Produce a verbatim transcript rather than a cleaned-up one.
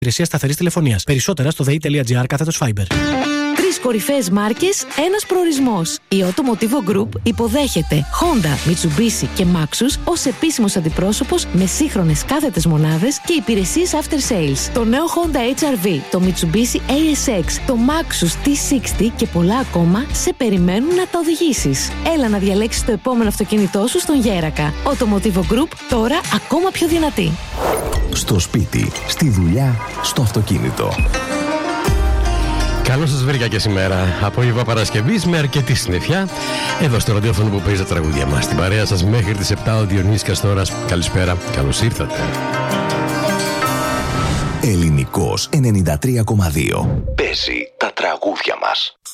Υπηρεσία σταθερής τηλεφωνίας. Περισσότερα στο δε ι.gr κάθετος Fiber. Τρεις κορυφαίες μάρκες, ένας προορισμός. Η Automotivo Group υποδέχεται Honda, Mitsubishi και Maxus ως επίσημος αντιπρόσωπος με σύγχρονες κάθετες μονάδες και υπηρεσίες after sales. Το νέο Honda έιτς αρ βι, το Mitsubishi έι ες εξ, το Maxus τι εξήντα και πολλά ακόμα σε περιμένουν να τα οδηγήσεις. Έλα να διαλέξεις το επόμενο αυτοκίνητό σου στον Γέρακα. Automotivo Group, τώρα ακόμα πιο δυνατή. Στο σπίτι, στη δουλειά, στο αυτοκίνητο. Καλώς σας βρήκα και σήμερα. Απόγευμα Παρασκευής με αρκετή συννεφιά. Εδώ στο ραδιόφωνο που παίζει τα τραγούδια μας. Στην παρέα σας μέχρι τις επτά ο Διονύσης Καστόρας. Καλησπέρα, καλώς ήρθατε. Ελληνικός ενενήντα τρία κόμμα δύο. Παίζει τα τραγούδια μας.